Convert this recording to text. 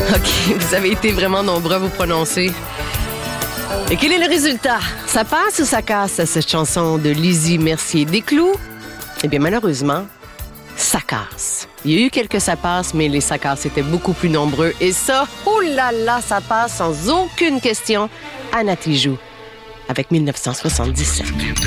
OK, vous avez été vraiment nombreux à vous prononcer. Et quel est le résultat? Ça passe ou ça casse, cette chanson de Lizzie Mercier-Desclous? Eh bien, malheureusement, ça casse. Il y a eu quelques ça passe, mais les ça casse étaient beaucoup plus nombreux. Et ça, oh là là, ça passe sans aucune question. Anna Tijoux, avec 1977.